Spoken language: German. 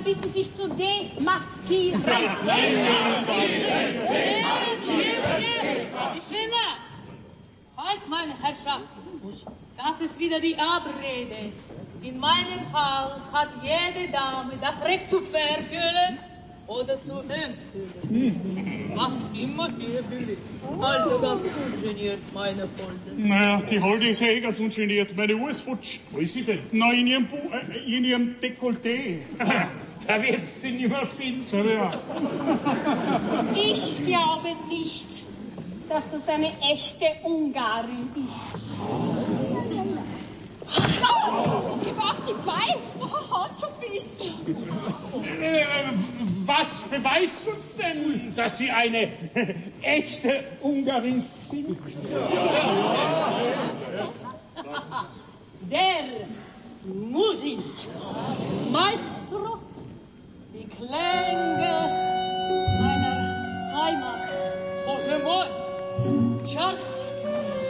bitten, sich zu demaskieren. Stille! Halt, meine Herrschaft. Das ist wieder die Abrede. In meinem Haus hat jede Dame das Recht zu verkühlen oder zu enthüllen. Was immer ihr will. Also ganz ungeniert, meine Holde. Naja, die Holde ist ja ganz ungeniert. Meine Uhr ist futsch. Wo ist sie denn? Na, in ihrem Dekolleté. Da wirst du sie nicht mehr finden. Ja. Ich glaube nicht, dass das eine echte Ungarin ist. Die weiß, hat schon Biss. Was beweist uns denn, dass Sie eine echte Ungarin sind? Der Musik, Maestro, die Klänge